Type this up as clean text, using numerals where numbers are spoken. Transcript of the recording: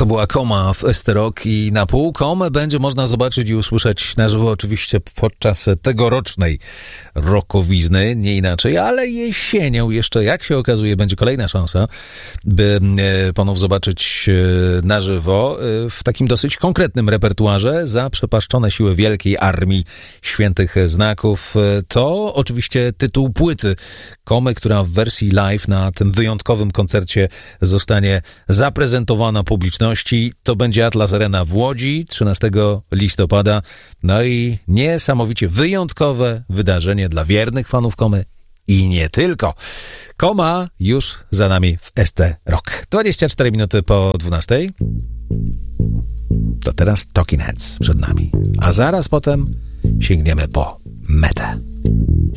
To była Koma w ST Rock i na pół. Komę będzie można zobaczyć i usłyszeć na żywo oczywiście podczas tegorocznej rockowizny, nie inaczej, ale jesienią jeszcze, jak się okazuje, będzie kolejna szansa, by ponownie zobaczyć na żywo w takim dosyć konkretnym repertuarze Zaprzepaszczone siły Wielkiej Armii Świętych Znaków. To oczywiście tytuł płyty Komy, która w wersji live na tym wyjątkowym koncercie zostanie zaprezentowana publiczności. To będzie Atlas Arena w Łodzi 13 listopada. No i niesamowicie wyjątkowe wydarzenie dla wiernych fanów Komy i nie tylko. Koma już za nami w ST Rock. 24 minuty po 12. To teraz Talking Heads przed nami. A zaraz potem sięgniemy po metę.